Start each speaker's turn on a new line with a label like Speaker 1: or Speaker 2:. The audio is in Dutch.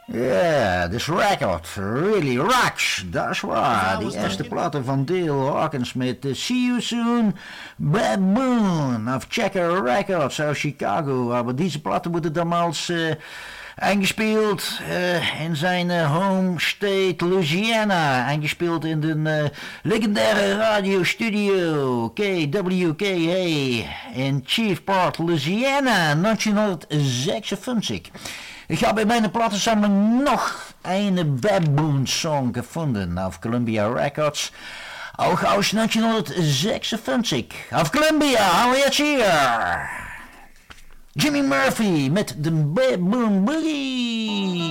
Speaker 1: Yeah, this record really rocks. Dat is waar. Die eerste platen van Dale Hawkins met See You Soon, Baboon of Checker Records uit Chicago. Maar deze platen worden damals eingespeeld in zijn home state Louisiana. Eingespeeld in de legendaire radiostudio KWKA in Shreveport, Louisiana, 1956. Ik heb bij mijn plattensammlung nog een Baboon song gevonden auf Columbia Records. Auch aus 1956. Auf Columbia, hou je het hier. Jimmy Murphy met de Baboon Boogie.